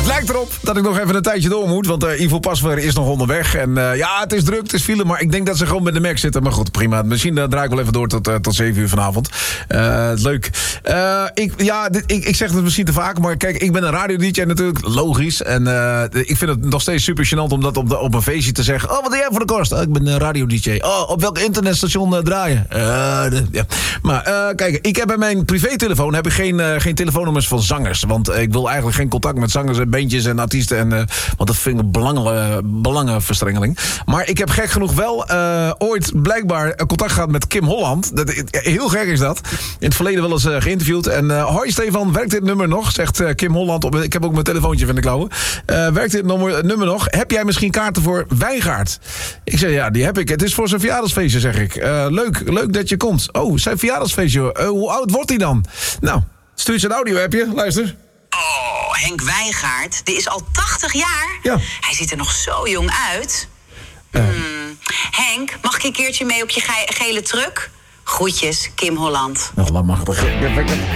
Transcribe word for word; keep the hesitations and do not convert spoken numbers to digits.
Het lijkt erop dat ik nog even een tijdje door moet. Want uh, Ivo Pasveer is nog onderweg. En uh, ja, het is druk, het is file. Maar ik denk dat ze gewoon met de Mac zitten. Maar goed, prima. Misschien uh, draai ik wel even door tot, uh, tot zeven uur vanavond. Uh, leuk. Uh, ik, ja, dit, ik, ik zeg het misschien te vaak. Maar kijk, ik ben een radio-dj natuurlijk. Logisch. En uh, ik vind het nog steeds super gênant om dat op, de, op een feestje te zeggen. Oh, wat doe jij voor de kost? Oh, ik ben een radio-dj. Oh, op welk internetstation uh, draaien? Uh, de, ja. Maar uh, kijk, ik heb bij mijn privételefoon heb ik geen, uh, geen telefoonnummers van zangers. Want uh, ik wil eigenlijk geen contact met zangers en bandjes en artiesten. En, uh, want dat vind ik een belangen, belangenverstrengeling. Maar ik heb gek genoeg wel uh, ooit blijkbaar contact gehad met Kim Holland. Dat, heel gek is dat. In het verleden wel eens uh, geïnterviewd. En uh, hoi Stefan, werkt dit nummer nog? Zegt uh, Kim Holland. Op, ik heb ook mijn telefoontje van de klauwen. Uh, werkt dit nummer, nummer nog? Heb jij misschien kaarten voor Wijngaard? Ik zeg ja, die heb ik. Het is voor zijn verjaardagsfeestje, zeg ik. Uh, leuk, leuk dat je komt. Oh, zijn verjaardagsfeestje. Uh, hoe oud wordt hij dan? Nou, stuur zijn audio-appje. Luister. Oh, Henk Wijngaard, die is al tachtig jaar. Ja. Hij ziet er nog zo jong uit. Uh. Hmm. Henk, mag ik een keertje mee op je ge- gele truck? Groetjes, Kim Holland. Nou, laat maar.